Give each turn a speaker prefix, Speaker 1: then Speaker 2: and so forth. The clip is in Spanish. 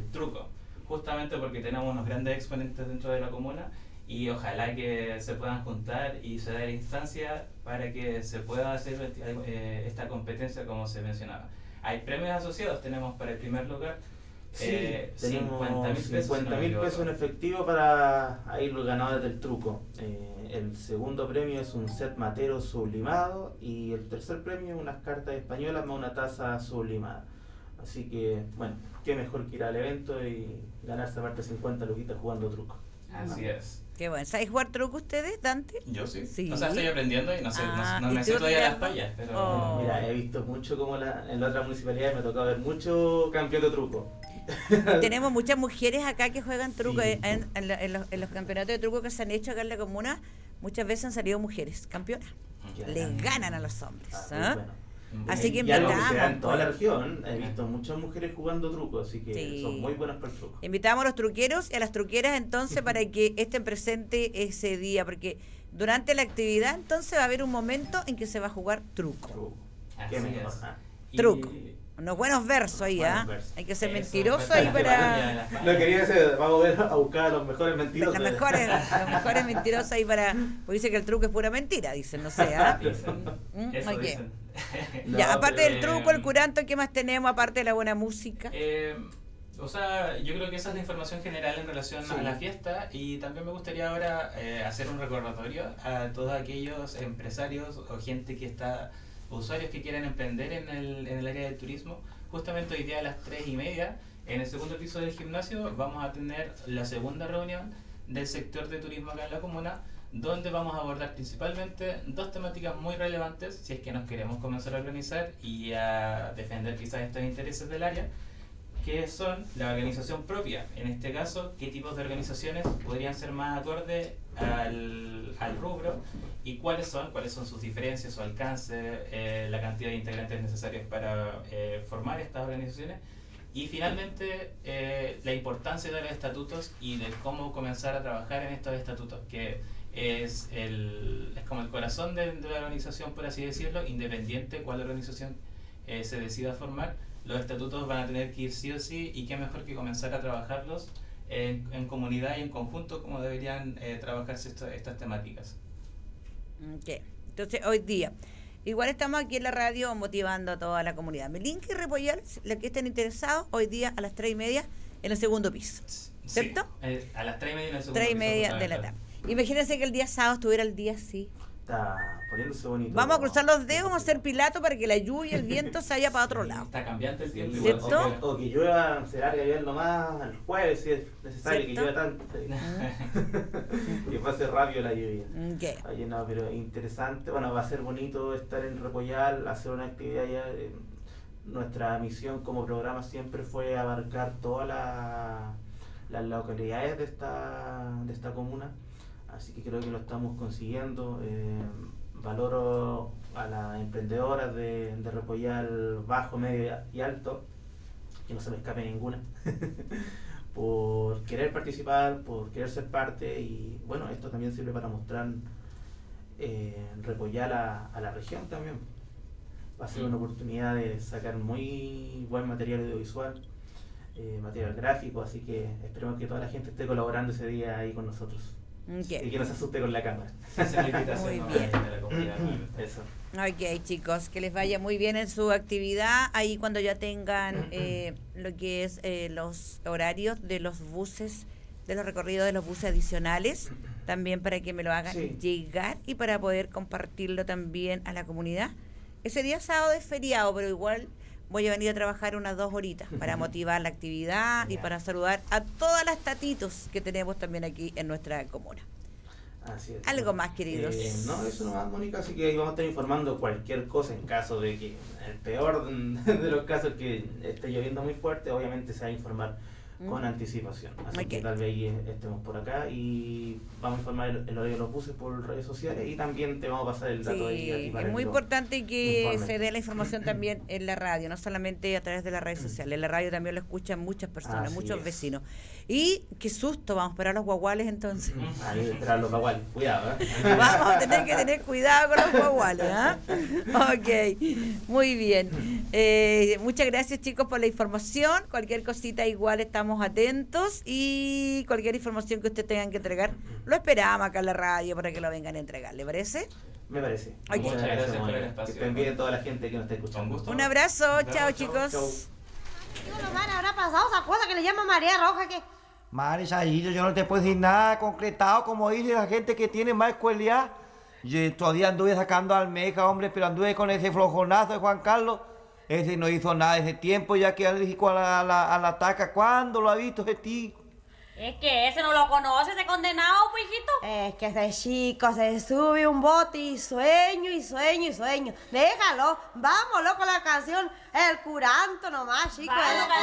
Speaker 1: truco, justamente porque tenemos unos grandes exponentes dentro de la comuna y ojalá que se puedan juntar y se dé la instancia para que se pueda hacer esta competencia como se mencionaba. Hay premios asociados, tenemos para el primer lugar
Speaker 2: tenemos
Speaker 1: 50.000
Speaker 2: pesos en efectivo para ir los ganadores del truco. El segundo premio es un set matero sublimado y el tercer premio unas cartas españolas más una taza sublimada. Así que, bueno, qué mejor que ir al evento y ganarse aparte 50 luquitas jugando truco.
Speaker 1: Así es.
Speaker 3: Qué bueno. ¿Sabéis jugar truco ustedes, Dante?
Speaker 1: Yo sí.
Speaker 3: Sí.
Speaker 1: O sea, estoy aprendiendo y no sé, no
Speaker 3: ¿y
Speaker 1: me
Speaker 3: tú,
Speaker 1: sé todavía las
Speaker 3: Ricardo?
Speaker 1: fallas, pero...
Speaker 3: Oh.
Speaker 2: Mira, he visto mucho como en la otra municipalidad me ha tocado ver mucho campeón de truco.
Speaker 3: Tenemos muchas mujeres acá que juegan truco.
Speaker 2: Sí.
Speaker 3: En los campeonatos de truco que se han hecho acá en la comuna, muchas veces han salido mujeres campeonas. Les ganan a los hombres.
Speaker 2: Muy bueno.
Speaker 3: Así que
Speaker 2: y algo que se da en
Speaker 3: invitamos,
Speaker 2: toda la
Speaker 3: pues.
Speaker 2: región, he visto muchas mujeres jugando truco, así que
Speaker 3: Sí.
Speaker 2: son muy buenas para el truco.
Speaker 3: Invitamos a los truqueros y a las truqueras entonces para que estén presentes ese día, porque durante la actividad entonces va a haber un momento en que se va a jugar truco.
Speaker 2: Truco.
Speaker 1: Así
Speaker 2: Qué mejor.
Speaker 1: es.
Speaker 3: Truco.
Speaker 1: Y-
Speaker 3: Unos buenos versos ahí,
Speaker 2: Buenos
Speaker 3: ¿ah?
Speaker 2: versos.
Speaker 3: Hay que ser
Speaker 1: Eso,
Speaker 3: mentiroso
Speaker 1: para
Speaker 3: ahí
Speaker 1: que
Speaker 3: para...
Speaker 1: vayan las fallas.
Speaker 2: Lo quería hacer, vamos a buscar a los mejores mentirosos.
Speaker 3: Los mejores mentirosos ahí para... Porque dice que el truco es pura mentira, dicen, no sé, ¿ah?
Speaker 1: Dicen. Eso
Speaker 3: Ok.
Speaker 1: dicen.
Speaker 2: No,
Speaker 3: Ya, aparte
Speaker 2: pero,
Speaker 3: del truco, el curanto, ¿qué más tenemos aparte de la buena música?
Speaker 1: O sea, yo creo que esa es la información general en relación
Speaker 2: Sí.
Speaker 1: a la fiesta y también me gustaría ahora hacer un recordatorio a todos aquellos empresarios o gente que está, usuarios que quieren emprender en el área del turismo. Justamente hoy día a las 3:30 en el segundo piso del gimnasio vamos a tener la segunda reunión del sector de turismo acá en la comuna, donde vamos a abordar principalmente dos temáticas muy relevantes si es que nos queremos comenzar a organizar y a defender quizás estos intereses del área, que son la organización propia. En este caso, qué tipos de organizaciones podrían ser más acorde al rubro y cuáles son sus diferencias, su alcance, la cantidad de integrantes necesarios para formar estas organizaciones. Y finalmente, la importancia de los estatutos y de cómo comenzar a trabajar en estos estatutos, que es como el corazón de la organización, por así decirlo, independiente cuál organización se decida formar. Los estatutos van a tener que ir sí o sí, y qué mejor que comenzar a trabajarlos en comunidad y en conjunto, como deberían trabajarse estas temáticas.
Speaker 3: Ok. Entonces, hoy día, igual estamos aquí en la radio motivando a toda la comunidad. Melinque y Repollal, los que estén interesados, hoy día a las 3:30 en el segundo piso. ¿Cierto?
Speaker 1: Sí, a las 3:30 en el segundo
Speaker 3: 3:30 de la tarde. Imagínense que el día sábado estuviera el día así.
Speaker 2: Está poniéndose bonito.
Speaker 3: Vamos a cruzar los dedos, vamos a hacer Pilato para que la lluvia y el viento se vaya para otro lado.
Speaker 1: Está cambiante el tiempo.
Speaker 3: ¿Cierto?
Speaker 1: igual,
Speaker 2: O que llueva, se larga bien nomás el jueves si es necesario que
Speaker 3: ¿Cierto?
Speaker 2: llueva tanto. Que pase rápido la lluvia.
Speaker 3: Ok.
Speaker 2: Oye, no, pero interesante. Bueno, va a ser bonito estar en Repollal, hacer una actividad ya. Nuestra misión como programa siempre fue abarcar todas las localidades de esta comuna. Así que creo que lo estamos consiguiendo. Valoro a las emprendedoras de Repollal bajo, medio y alto, que no se me escape ninguna, por querer participar, por querer ser parte. Y bueno, esto también sirve para mostrar Repollal a la región también. Va a ser una oportunidad de sacar muy buen material audiovisual, material gráfico, así que esperemos que toda la gente esté colaborando ese día ahí con nosotros.
Speaker 3: Ok.
Speaker 2: Y que no se asuste con la cámara.
Speaker 1: Esa es la invitación,
Speaker 3: Muy
Speaker 1: ¿no?
Speaker 3: bien.
Speaker 1: de la comunidad.
Speaker 2: Eso.
Speaker 3: Ok, chicos, que les vaya muy bien en su actividad. Ahí cuando ya tengan lo que es los horarios de los buses, de los recorridos de los buses adicionales, también para que me lo hagan
Speaker 2: Sí.
Speaker 3: llegar y para poder compartirlo también a la comunidad. Ese día sábado es feriado, pero igual voy a venir a trabajar unas 2 horitas para motivar la actividad y
Speaker 2: Ya.
Speaker 3: para saludar a todas las tatitos que tenemos también aquí en nuestra comuna.
Speaker 2: Así es.
Speaker 3: Algo más, queridos.
Speaker 2: No, eso nomás, Mónica, así que ahí vamos a estar informando cualquier cosa en caso de que, el peor de los casos, que esté lloviendo muy fuerte, obviamente se va a informar con anticipación. Así que
Speaker 3: Ok.
Speaker 2: tal vez ahí estemos por acá y vamos a informar el horario de los buses por redes sociales y también te vamos a pasar el dato ahí a ti
Speaker 3: Sí,
Speaker 2: para
Speaker 3: es
Speaker 2: que
Speaker 3: muy
Speaker 2: lo
Speaker 3: importante que
Speaker 2: informes.
Speaker 3: se dé la información también en la radio, no solamente a través de las redes sociales. En la radio también lo escuchan muchas personas,
Speaker 2: Así
Speaker 3: muchos
Speaker 2: es.
Speaker 3: vecinos. Y qué susto, vamos a esperar a los guaguales entonces.
Speaker 2: Ahí esperar los baguales, cuidado, ¿eh?
Speaker 3: Vamos a tener que tener cuidado con los guaguales, ¿ah? Ok, muy bien. Muchas gracias, chicos, por la información. Cualquier cosita igual estamos estamos atentos y cualquier información que ustedes tengan que entregar, lo esperamos acá en la radio para que lo vengan a entregar, ¿le parece?
Speaker 2: Me parece.
Speaker 3: Ok.
Speaker 1: Muchas gracias por el
Speaker 2: Mónica.
Speaker 1: espacio.
Speaker 2: Que estén bien toda la gente que nos está escuchando.
Speaker 1: Con gusto.
Speaker 3: Un abrazo,
Speaker 1: Nos
Speaker 3: chao
Speaker 1: vemos,
Speaker 3: chicos.
Speaker 2: Chau.
Speaker 4: ¿Qué habrá pasado esa cosa que le llaman María Roja? ¿Qué?
Speaker 5: Marisayito, yo no te puedo decir nada concretado, como dice la gente que tiene más escuela. Yo todavía anduve sacando almeja, hombre, pero anduve con ese flojonazo de Juan Carlos. Ese no hizo nada ese tiempo, ya que alérgico a la taca. ¿Cuándo lo ha visto ese tío?
Speaker 6: Es que ese no lo conoce, ese condenado, pues, hijito.
Speaker 4: Es que ese chico se sube un bote y sueño y sueño y sueño. Déjalo, vámonos con la canción El Curanto nomás, chico.
Speaker 6: Vamos,